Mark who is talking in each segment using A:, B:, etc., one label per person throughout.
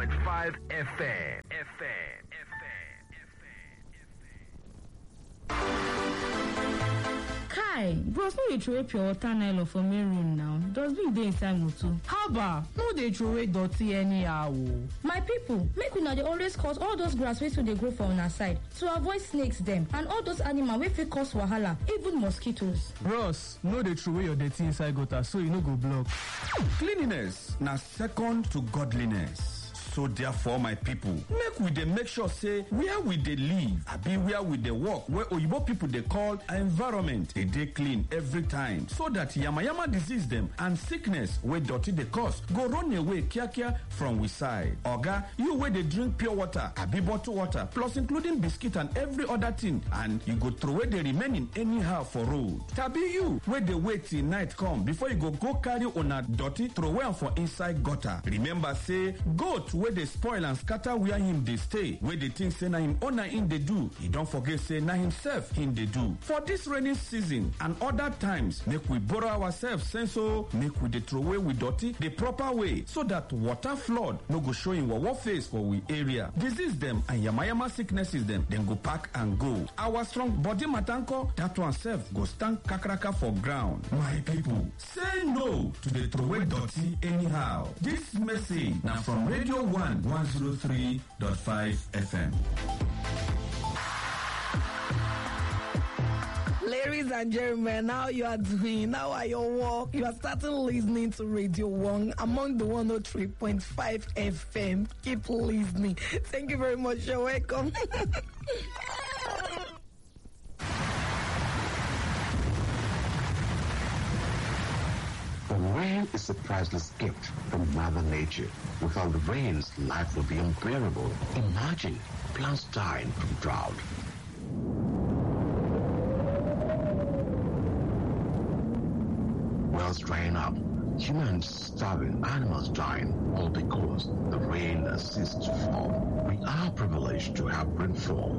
A: 103.5 FM.
B: Kai, bros, no dey throw away pure water nylon for main room now. Dustbin dey inside motor.
C: Haba, no dey throw away dirty anyhow o.
B: My people, make una dey always cut all those grass wey too dey grow for una side to avoid snakes dem and all those animals wey fit cause wahala, even mosquitoes.
C: Bros, no dey throw away your dirty inside gutter so e no go block.
D: Cleanliness na second to godliness. So therefore, my people, make sure say where we dey live, abi where we dey work, where oyibo people dey call environment, e dey clean every time, so that yamayama disease them and sickness wey dirty dey cause go run away kia from we side. Oga, you wey dey drink pure water, abi bottled water, plus including biscuit and every other thing, and you go throw away the remaining anyhow for road. Tabi you wey dey wait till night come before you go carry una dirty throw away am for inside gutter. Remember say goat wey dey spoil and scatter where him dey stay, wey dey think say na him owner him dey do, he don forget say na himself him dey do. For this rainy season and other times, make we borrow ourselves sense o, make we dey throw away we dirty the proper way, so that water flood no go show him wawa face for we area. Disease them and yamayama sicknesses them go pack and go. Our strong body matanko, that one self go stand kakaraka for ground. My people, say no to the throw away dirty anyhow. This message now from Radio 103.5 FM.
E: Ladies and gentlemen, how you are doing? How are your work? You are starting listening to Radio 1 among the 103.5 FM. Keep listening. Thank you very much. You're welcome.
F: The rain is a priceless gift from Mother Nature. Without the rains, life will be unbearable. Imagine plants dying from drought. Wells drying up, humans starving, animals dying, all because the rain has ceased to fall. We are privileged to have rainfall.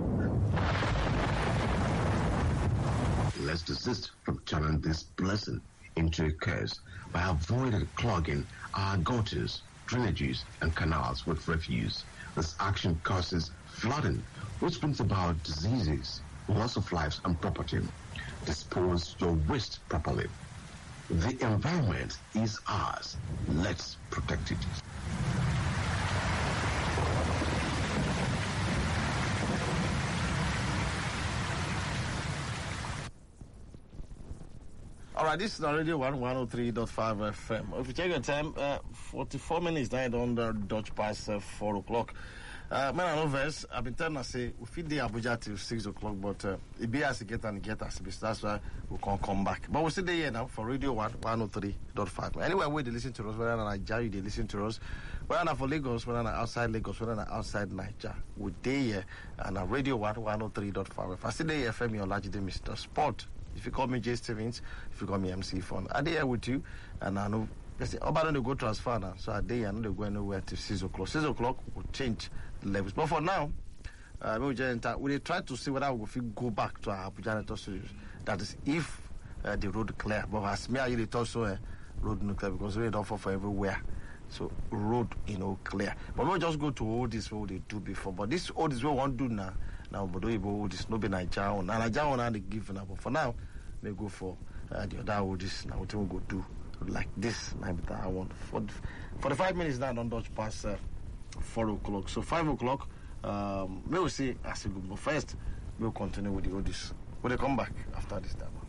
F: Let's desist from turning this blessing into a curse by avoiding clogging our gutters, drainages, and canals with refuse. This action causes flooding, which brings about diseases, loss of lives and property. Dispose your waste properly. The environment is ours. Let's protect it.
G: All right, this is Radio 103.5 FM. If you check your time, 44 minutes now on the Dutch past 4 o'clock. Man, I know verse. I've been telling us, say, we feed the Abuja till 6 o'clock, but it be as it get and get as it. That's why we can't come back. But we're still there now for Radio 103.5. Anyway, where they listen to us, whether in Nigeria, they listen to us, whether not for Lagos, whether not outside Lagos, whether not outside Nigeria, we're there and Radio 103.5. If I see the FM, you're largely Mr. Sport. If you call me Jay Stevens, if you call me MC Fun, I'm there with you, and I know. They say, oh, but I don't go transfer now, so I'm there, I know they go anywhere till 6 o'clock. 6 o'clock will change levels. But for now, we try to see whether we will go back to our Abuja studios. That is, if the road clear. But as me, I thought so, road no clear because we don't offer for everywhere. So road, clear. But we'll just go to all this what they do before. But this all this we want to do now. Now, but all this no be Nigeria. Now Nigeria now they give now. But for now, we go for the other all this. Now what we go do like this. Now I want 45 minutes now. Don't touch past 4 o'clock. So 5 o'clock. We will see as we go. But first, we'll continue with the all this. We'll come back after this time.